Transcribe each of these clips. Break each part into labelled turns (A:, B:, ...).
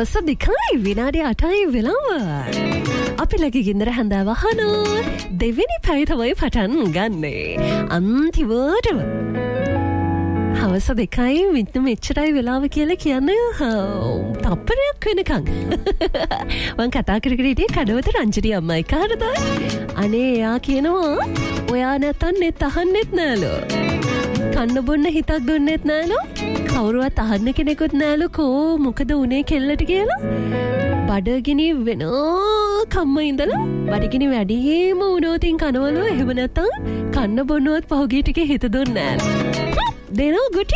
A: හවස 2යි විනාඩි 8යි වෙලාව. අපි ලගේ ගින්දර හැන්දෑව අහනවා. දෙවෙනි පැය තමයි පටන් ගන්නෙ. අන්තිමටම හවස 2යි මෙච්චරයි වෙලාව කියලා කියන්නේ තප්පරයක් වෙනකන්. මං කතා කර කර හිටියේ කඩවත රංජනී අම්මයි කාටද? අනේ එයා කියනවා ඔයා නැත්තන් නෙත් අහන්නෙත් නෑලෝ. කන්න බොන්න හිතක් දුන්නෙත් නෑලෝ. කවුරුවත් අහන්න කෙනෙකුත් නෑලෝ කෝ මොකද උනේ කෙල්ලට කියලා. බඩගිනි වෙන කම්ම ඉඳලා බඩගිනි වැඩිම වුණොතින් කනවලු. එහෙම නැත්තම් කන්න බොන්නවත් පහුගිය ටිකේ හිත දුන්නේ නෑලෝ. දෙනෝ ගුටි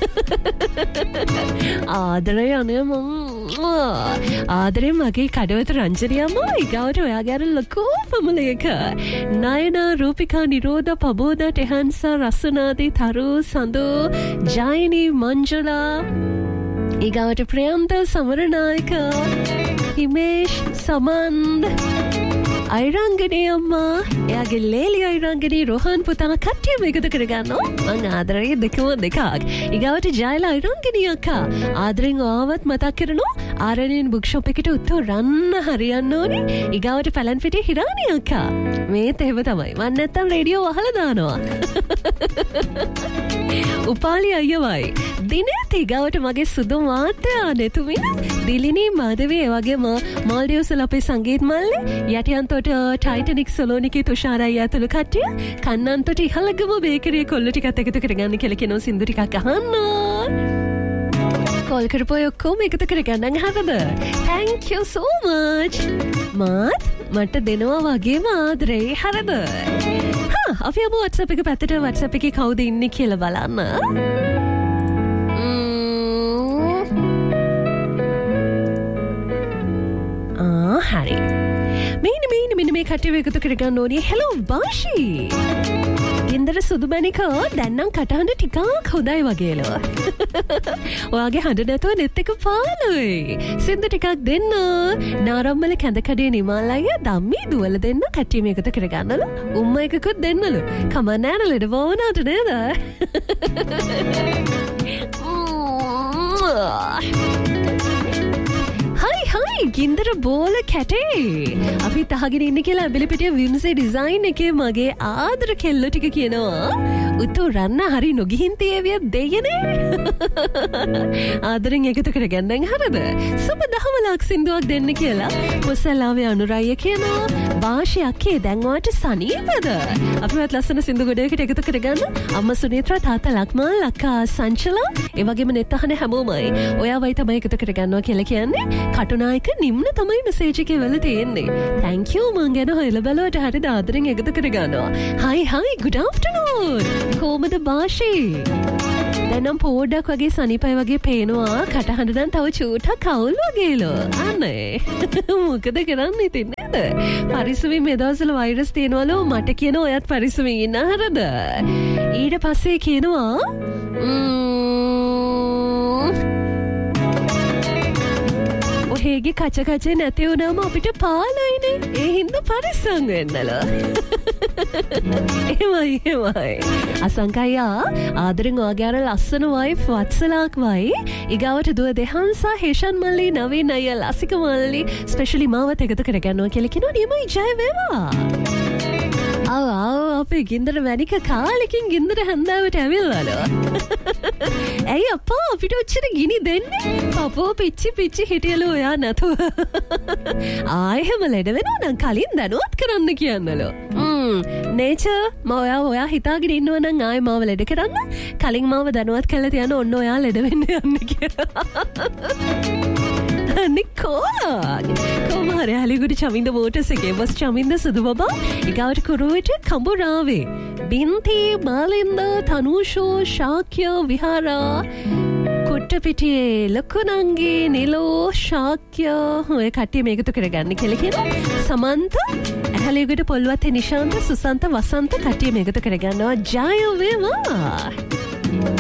A: ආදරය අනේ ආදරේ මගේ කඩවත රංජනී අම්මා ඊගාවට ඔයාගේ අර ලොකෝ ෆැමිලි එක නයනා රූපිකා නිරෝධ පබෝදා ටෙහන්සා රසනාදී තරු සඳු ජයනි මංජුලා ඊගාවට ප්‍රියන්ත සමරනායක හිමේෂ් සමන්ද අයිරංගනී අම්මා එයාගේ ලේලි අයිරංගනී රෝහන් පුතා කට්ටියම එකතු කරගන්නවා. මං ආදරේ දෙකම දෙකක්. ඊගාවට ජයලා අයිරංගනී අක්කා ආදරෙන් ආවත් මතක් කරනවා ආරණ්‍යන් බුක් ෂොප් එකට උත්තරන්න හරියන්න ඕනේ. ඊගාවට පැලන් පිටේ හිරානි අක්කා මේත් එහෙම තමයි. මන් නැත්තම් රේඩියෝ වහලා දානවා. උපාලි අයියවයි දිනේත් ඊගාවට මගේ සුදු මාත්‍යා නෙතුමින දිලිනී මාධවී ඒ වගේම මාල්ඩිව්ස්වල අපේ සංගීත් මල්ලේ යටියන්තොට ටයිටනික් සොලෝනිකේ තුෂාරයි ඇතුළු කට්ටිය කන්නන්තොට ඉහළගම බේකරිය කොල්ල ටිකත් එකතු කරගන්න කියලා කියනවා. සින්දු ටිකක් අහන්න කෝල් කරපුවා ඔක්කොම එකතු කරගන්න හදද? thank you so much. මට දෙනවා වගේම ආදරේ හරිද? අපි අමු WhatsApp එක පැත්තට WhatsApp එකේ කවුද ඉන්නේ කියලා බලන්න. හරි. මෙන්න මේ කට්ටිය එකතු කරගන්න ඕනේ. හෙලෝ බාෂි. ගින්දර සුදුමැණික දැන් නම් කටහඬ ටිකක් හොඳයි වගේලෝ. ඔයාගේ හඬ නැතුව නෙත් එක පාළුයි. සින්දු ටිකක් දෙන්න. නාරම්මල කැඳකඩේ නිමාලය ධම්මී දුවල දෙන්න කට්ටියම එකතු කරගන්නලු. උම්ම එකකුත් දෙන්නලු. කමන්නේ නෑ ලෙඩ වුණාට නේද? හයි ගින්දර බෝල කැටේ අපි තහගෙන ඉන්න කියලා ඇබිලිපිටිය විම්සේ ඩිසයින් එකේ මගේ ආදර කෙල්ල ටික කියනවා උතු රන්න හරි නොගිහින් තියවිය දෙයනේ ආදරෙන් එකතු කරගන්න හරිද සුබ දහමලක් සින්දුවක් දෙන්න කියලා මුසල්ලාවේ අනුරාය කියනවා වාෂි අක්කේ දැන් වාට සනීපද අපිවත් ලස්සන සින්දු ගොඩයකට එකතු කරගන්න අම්මා සුනේත්‍රා තාත්තා ලක්මාල් අක්කා සංචලා ඒ වගේම නෙත් අහන හැමෝමයි ඔයාවයි තමයි එකතු කරගන්නවා කියලා කියන්නේ කටුනායක නිම්න තමයි මෙසේජ් එකේ වල තියෙන්නේ. thank you මං ගැන හොයලා බලවට හරිද ආදරෙන් එකතු කරගන්නවා. hi good afternoon. කොහමද බාෂි? දැනම් පොඩ්ඩක් වගේ සනීපයි වගේ පේනවා. කටහඬ නම් තව චූටක් කවුල් වගේලෝ. අනේ. මොකද කරන්නේ ඉතින් නේද? පරිස්සමින් මේ දවස්වල වෛරස් තියෙනවලු මට කියන ඔයත් පරිස්සමින් ඉන්න හරිද? ඊට පස්සේ කියනවා ඔහේගේ කච නැති වුණාම අපිට පාළුයිනේ. ඒ හින්දා පරිස්සම් වෙන්නලා. එහෙමයි. අසංකයියා ආදරෙන් ඔයාගේ අර ලස්සන වයිෆ් වත්සලාක් වයි ඊගාවට දුව දෙහන්සා හේෂන් මල්ලි නවීන අයියා ලසික මල්ලි ස්පෙෂලි මාවත් එකතු කරගන්නවා කියලා කියනවා. නියමයි ජය වේවා. අපේ ගින්දර මැනික කාලෙකින් ගින්දර හැන්දාවට ඇවිල්ලාලු. ඇයි අප්පා අපිට ඔච්චර ගිනි දෙන්නේ? පපෝ පිච්චි හිටියලු ඔයා නැතුව. ආයෙම ලෙඩ වෙනවා නම් කලින් දැනුවත් කරන්න කියන්නලු. නේචර් ඔයා හිතාගෙන ඉන්නවා නම් ආයෙ මාව ලෙඩ කරන්න කලින් මාව දැනුවත් කරලා තියන්න ඔන්න ඔයා ලෙඩ වෙන්න යන්නේ කියලා. කොමහර හලිගුඩි චමින්ද මෝටර්ස් එකේ බස් චමින්ද සුදු බබා ඊගාවට කුරුවිට කඹුරාවේ බින්ති මාලින්ද තනුෂෝ ශාක්‍ය විහාරා කුට්ටපිටියේ ලකුණංගේ නිලෝ ශාක්‍ය ඔය කට්ටිය මේකතු කරගන්න කියලා කියනවා. සමන්ත ඇහැලිගුඩි පොල්වත්තේ නිශාන්ත සුසන්ත වසන්ත කට්ටිය මේකතු කරගන්නවා. ජය වේවා.